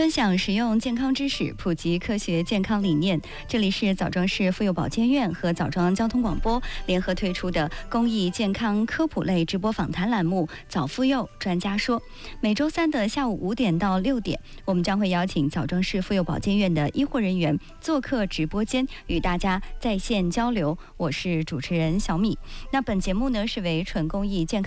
分享实用健康知识，普及科学健康理念。这里是枣庄市妇幼保健院和枣庄交通广播联合推出的公益健康科普类直播访谈栏目《早妇幼专家说》。每周三的下午5点到6点，我们将会邀请枣庄市妇幼保健院的医护人员做客直播间，与大家在线交流。我是主持人小米。那本节目呢是为纯公益健康